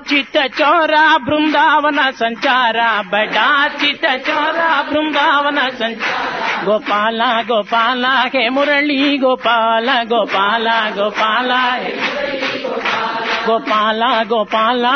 चित चौरा बृंदावन संचारा, बेटा चित चौरा बृंदावन संचारा। गोपाला गोपाला हे मुरली गोपाला, गोपाला गोपाला गोपाला गोपाला